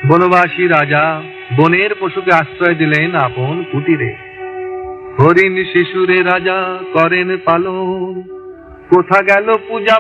বনবাসী রাজা বনের পশুকে আশ্রয় দিলেন আপন কুটিরে। হরিণ শিশুরে রাজা করেন পালন, কোথা গেল পূজা